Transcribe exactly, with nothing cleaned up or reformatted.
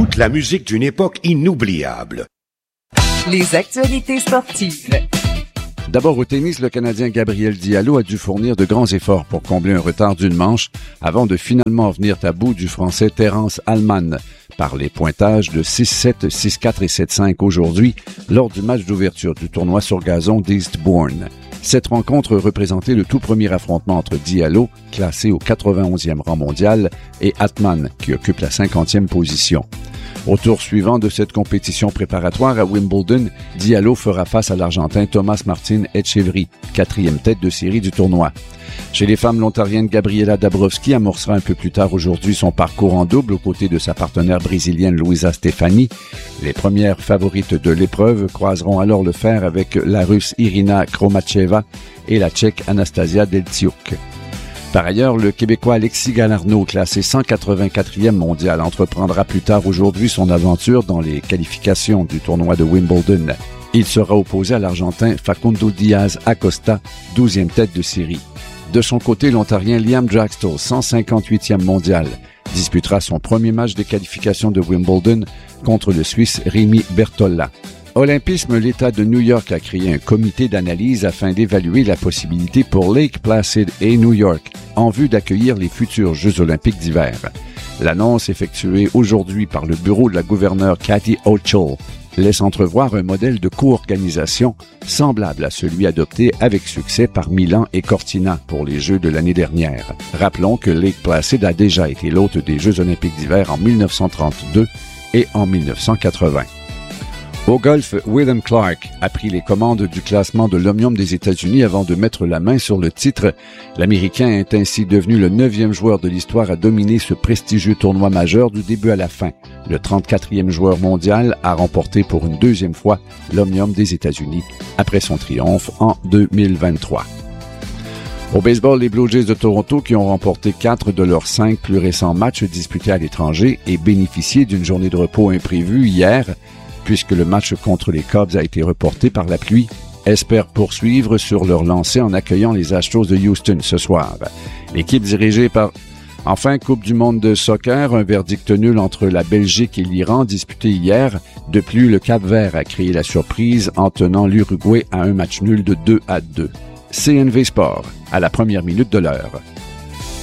toute la musique d'une époque inoubliable. Les actualités sportives. D'abord au tennis, le Canadien Gabriel Diallo a dû fournir de grands efforts pour combler un retard d'une manche avant de finalement venir à bout du Français Terence Allman par les pointages de six sept, six quatre et sept cinq aujourd'hui lors du match d'ouverture du tournoi sur gazon d'Eastbourne. Cette rencontre représentait le tout premier affrontement entre Diallo, classé au quatre-vingt-onzième rang mondial, et Allman, qui occupe la cinquantième position. Au tour suivant de cette compétition préparatoire à Wimbledon, Diallo fera face à l'Argentin Thomas Martin Etcheverry, quatrième tête de série du tournoi. Chez les femmes, l'Ontarienne Gabriela Dabrowski amorcera un peu plus tard aujourd'hui son parcours en double aux côtés de sa partenaire brésilienne Luisa Stefani. Les premières favorites de l'épreuve croiseront alors le fer avec la Russe Irina Kromacheva et la Tchèque Anastasia Deltiuk. Par ailleurs, le Québécois Alexis Galarneau, classé cent quatre-vingt-quatrième mondial, entreprendra plus tard aujourd'hui son aventure dans les qualifications du tournoi de Wimbledon. Il sera opposé à l'Argentin Facundo Diaz Acosta, douzième tête de série. De son côté, l'Ontarien Liam Draxler, cent cinquante-huitième mondial, disputera son premier match des qualifications de Wimbledon contre le Suisse Rémi Bertolla. Olympisme, l'État de New York a créé un comité d'analyse afin d'évaluer la possibilité pour Lake Placid et New York en vue d'accueillir les futurs Jeux olympiques d'hiver. L'annonce effectuée aujourd'hui par le bureau de la gouverneure Kathy Hochul laisse entrevoir un modèle de co-organisation semblable à celui adopté avec succès par Milan et Cortina pour les Jeux de l'année dernière. Rappelons que Lake Placid a déjà été l'hôte des Jeux olympiques d'hiver en dix-neuf cent trente-deux et en dix-neuf cent quatre-vingts. Au golf, Wyndham Clark a pris les commandes du classement de l'Omnium des États-Unis avant de mettre la main sur le titre. L'Américain est ainsi devenu le neuvième joueur de l'histoire à dominer ce prestigieux tournoi majeur du début à la fin. Le trente-quatrième joueur mondial a remporté pour une deuxième fois l'Omnium des États-Unis après son triomphe en deux mille vingt-trois. Au baseball, les Blue Jays de Toronto, qui ont remporté quatre de leurs cinq plus récents matchs disputés à l'étranger et bénéficié d'une journée de repos imprévue hier, puisque le match contre les Cubs a été reporté par la pluie, espèrent poursuivre sur leur lancée en accueillant les Astros de Houston ce soir. L'équipe dirigée par... Enfin, Coupe du monde de soccer, un verdict nul entre la Belgique et l'Iran disputé hier. De plus, le Cap-Vert a créé la surprise en tenant l'Uruguay à un match nul de deux à deux. C N V Sport, à la première minute de l'heure.